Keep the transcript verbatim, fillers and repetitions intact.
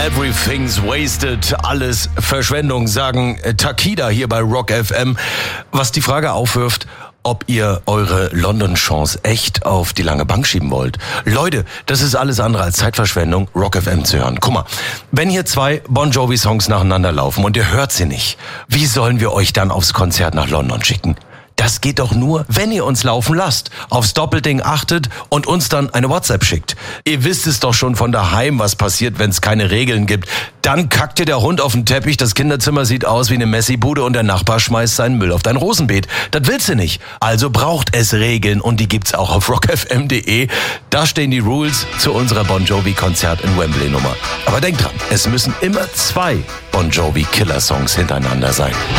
Everything's wasted, alles Verschwendung, sagen Takida hier bei Rock F M. Was die Frage aufwirft, ob ihr eure London-Chance echt auf die lange Bank schieben wollt. Leute, das ist alles andere als Zeitverschwendung, Rock F M zu hören. Guck mal, wenn hier zwei Bon Jovi-Songs nacheinander laufen und ihr hört sie nicht, wie sollen wir euch dann aufs Konzert nach London schicken? Das geht doch nur, wenn ihr uns laufen lasst, aufs Doppelding achtet und uns dann eine WhatsApp schickt. Ihr wisst es doch schon von daheim, was passiert, wenn es keine Regeln gibt. Dann kackt dir der Hund auf den Teppich, das Kinderzimmer sieht aus wie eine Messi-Bude und der Nachbar schmeißt seinen Müll auf dein Rosenbeet. Das willst du nicht. Also braucht es Regeln und die gibt's auch auf rock f m punkt d e. Da stehen die Rules zu unserer Bon Jovi-Konzert in Wembley-Nummer. Aber denkt dran, es müssen immer zwei Bon Jovi-Killer-Songs hintereinander sein.